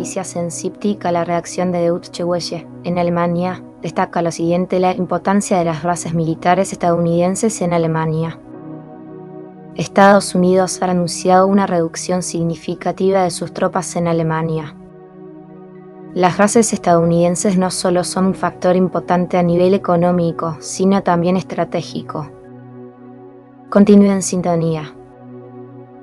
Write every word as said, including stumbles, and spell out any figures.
noticias en Siptic a la reacción de Deutsche Welle. En Alemania, destaca lo siguiente: la importancia de las bases militares estadounidenses en Alemania. Estados Unidos ha anunciado una reducción significativa de sus tropas en Alemania. Las bases estadounidenses no solo son un factor importante a nivel económico, sino también estratégico. Continúe en sintonía.